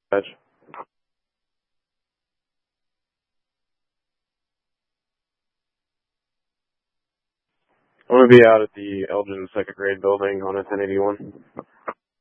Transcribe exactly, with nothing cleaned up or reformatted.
Edge. I'm gonna be out at the Elgin second grade building on a ten eighty-one.